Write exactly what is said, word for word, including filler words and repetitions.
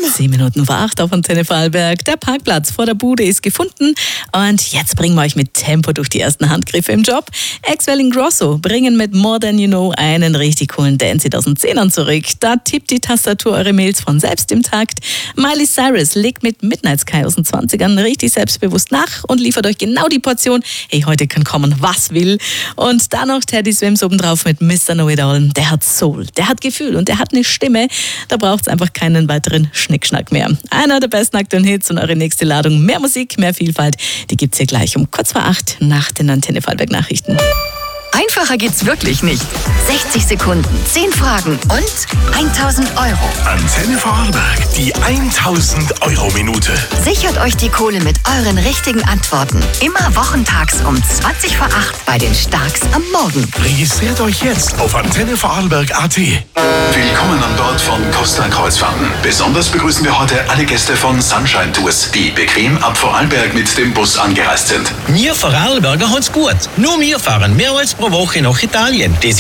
Sieben Minuten vor acht auf Antenne Vorarlberg. Der Parkplatz vor der Bude ist gefunden und jetzt bringen wir euch mit Tempo durch die ersten Handgriffe im Job. Axwell Ingrosso bringen mit More Than You Know einen richtig coolen Dance aus den Zehnern zurück. Da tippt die Tastatur eure Mails von selbst im Takt. Miley Cyrus legt mit Midnight Sky aus den zwanzigern richtig selbstbewusst nach und liefert euch genau die Portion. Hey, heute kann kommen, was will. Und dann noch Teddy Swims obendrauf mit Mister Know It All. Der hat Soul, der hat Gefühl und der hat eine Stimme. Da braucht es einfach keinen weiteren Schnickschnack mehr. Einer der besten aktuellen Hits und eure nächste Ladung. Mehr Musik, mehr Vielfalt. Die gibt's hier gleich um kurz vor acht nach den Antenne Vorarlberg Nachrichten. Einfacher geht's wirklich nicht. sechzig Sekunden, zehn Fragen und tausend Euro. Antenne Vorarlberg, die tausend Euro Minute. Sichert euch die Kohle mit euren richtigen Antworten. Immer wochentags um zwanzig vor acht bei den Starks am Morgen. Registriert euch jetzt auf antenne vorarlberg punkt at. Willkommen an Bord von Costa Kreuzfahrten. Besonders begrüßen wir heute alle Gäste von Sunshine Tours, die bequem ab Vorarlberg mit dem Bus angereist sind. Wir Vorarlberger haben's gut. Nur wir fahren mehrmals pro Woche nach Italien. Das